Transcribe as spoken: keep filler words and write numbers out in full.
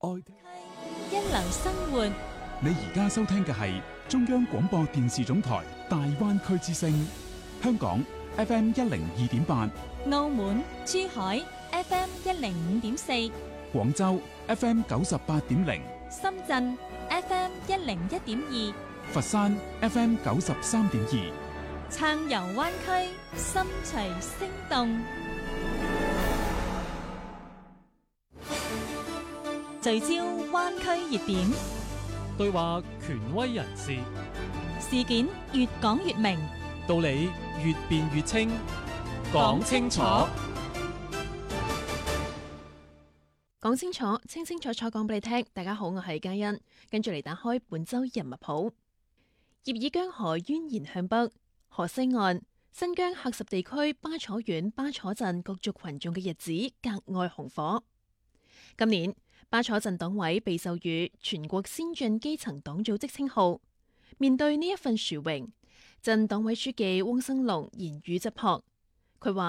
愛一流生活。 你而家收聽嘅係中央廣播電視總台大灣區之聲，香港 F M 一零二點八， 澳門、珠海 F M 一零五點四， 廣州 F M 九十八點零， 深圳 F M 一零一點二， 佛山 F M 九十三點二， 暢遊灣區，心隨聲動，聚焦灣區熱點， 對話權威人士， 事件越講越明， 道理越辯越清，講清楚， 講清楚，清清楚楚講俾你聽。大家好，我係嘉欣，跟住嚟打開本周人物譜。葉爾江河蜿蜒向北，河西岸新疆喀什地區巴楚縣巴楚鎮各族群眾嘅日子格外紅火。今年巴楚鎮黨委被授予全國先進基層黨組織稱號。面對呢一份殊榮，鎮黨委書記翁生龍言語質樸，佢話